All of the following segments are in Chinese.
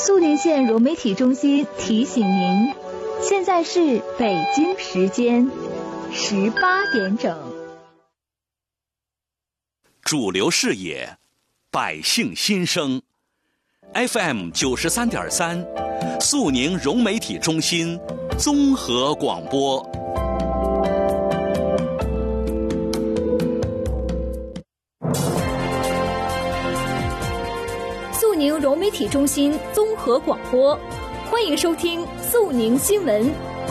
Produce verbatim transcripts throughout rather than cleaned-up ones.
肃宁县融媒体中心提醒您，现在是北京时间十八点整。 主流视野，百姓心声 ，F M 九十三点三，肃宁融媒体中心综合广播。 肃宁融媒体中心综合广播，欢迎收听肃宁新闻。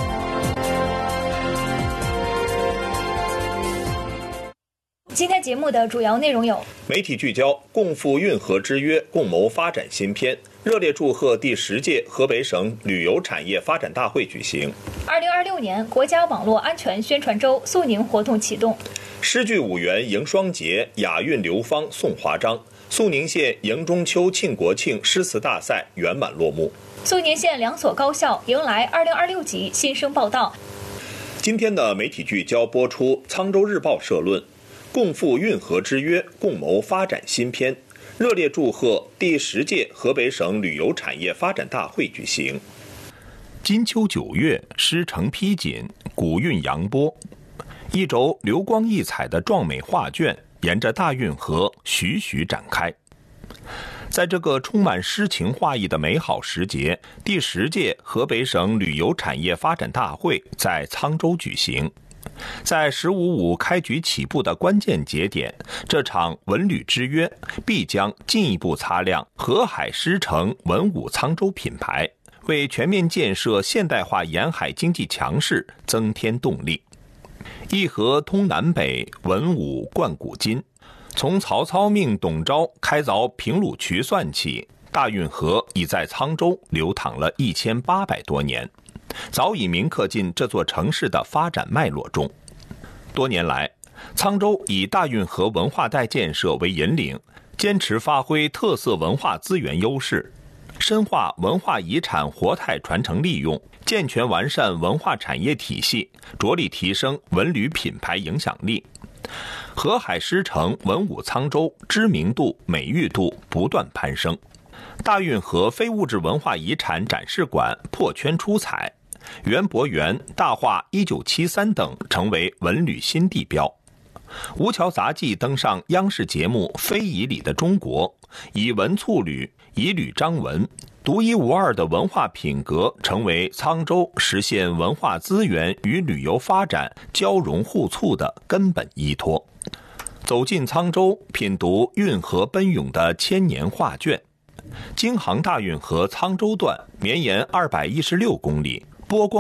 今天节目的主要内容有： 媒体聚焦共赴运河之约，共谋发展新篇；热烈祝贺第十届河北省旅游产业发展大会举行； 二零二六年国家网络安全宣传周肃宁活动启动； 诗句五元迎双节，雅韵流芳送华章。肃宁县迎中秋庆国庆诗词大赛圆满落幕。 肃宁县两所高校迎来二零二六级新生报到。 今天的媒体聚焦播出沧州日报社论：共赴运河之约，共谋发展新篇。热烈祝贺第十届河北省旅游产业发展大会举行。 金秋九月，诗成披锦，古韵扬波，一轴流光溢彩的壮美画卷沿着大运河徐徐展开。在这个充满诗情画意的美好时节，第十届河北省旅游产业发展大会在沧州举行。在十五五开局起步的关键节点，这场文旅之约必将进一步擦亮河海诗城文武沧州品牌，为全面建设现代化沿海经济强势增添动力。一河通南北，文武贯古今。从曹操命董昭开凿平鲁渠算起，大运河已在沧州流淌了一千八百多年，早已铭刻进这座城市的发展脉络中。多年来，沧州以大运河文化带建设为引领，坚持发挥特色文化资源优势，深化文化遗产活态传承利用，健全完善文化产业体系，着力提升文旅品牌影响力。河海诗城文武沧州知名度美誉度不断攀升，大运河非物质文化遗产展示馆破圈出彩，园博园大话一九七三等成为文旅新地标。吴桥杂技登上央视节目《非遗里的中国》，以文促旅，以旅彰文，独一无二的文化品格成为沧州实现文化资源与旅游发展交融互促的根本依托。走进沧州，品读运河奔涌的千年画卷。京杭大运河沧州段绵延二百一十六公里，波光